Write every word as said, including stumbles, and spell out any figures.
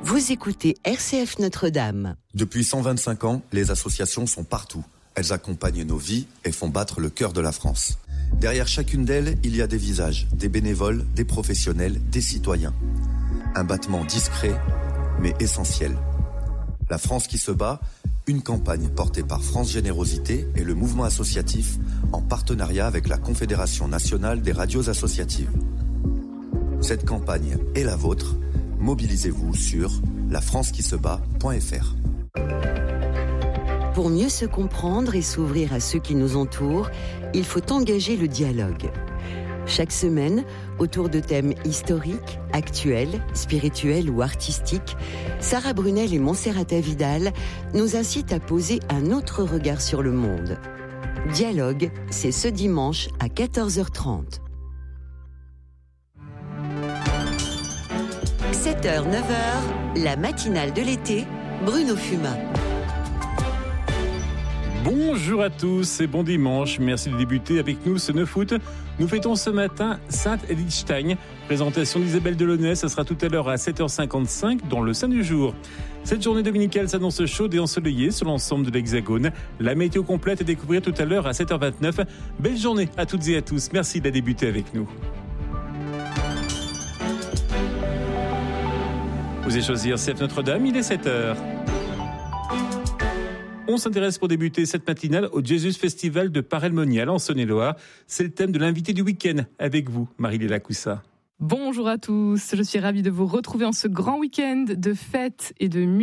Vous écoutez R C F Notre-Dame. Depuis cent vingt-cinq ans, les associations sont partout. Elles accompagnent nos vies et font battre le cœur de la France. Derrière chacune d'elles, il y a des visages, des bénévoles, des professionnels, des citoyens. Un battement discret, mais essentiel. La France qui se bat, une campagne portée par France Générosité et le mouvement associatif en partenariat avec la Confédération nationale des radios associatives. Cette campagne est la vôtre. Mobilisez-vous sur la france qui se bat point f r. Pour mieux se comprendre et s'ouvrir à ceux qui nous entourent, il faut engager le dialogue. Chaque semaine, autour de thèmes historiques, actuels, spirituels ou artistiques, Sarah Brunel et Monserrata Vidal nous incitent à poser un autre regard sur le monde. Dialogue, c'est ce dimanche à quatorze heures trente. sept heures neuf heures, la matinale de l'été, Bruno Fumin. Bonjour à tous et bon dimanche. Merci de débuter avec nous ce neuf août. Nous fêtons ce matin Sainte-Edith Stein. Présentation d'Isabelle Delaunay, ça sera tout à l'heure à sept heures cinquante-cinq dans le Saint du jour. Cette journée dominicale s'annonce chaude et ensoleillée sur l'ensemble de l'Hexagone. La météo complète est à découvrir tout à l'heure à sept heures vingt-neuf. Belle journée à toutes et à tous. Merci de débuter avec nous. Vous avez choisi R C F Notre-Dame, il est sept heures. On s'intéresse pour débuter cette matinale au Jesus Festival de Paray-le-Monial en Saône-et-Loire. C'est le thème de l'invité du week-end avec vous, Marie-Léla Coussa. Bonjour à tous, je suis ravie de vous retrouver en ce grand week-end de fêtes et de musique.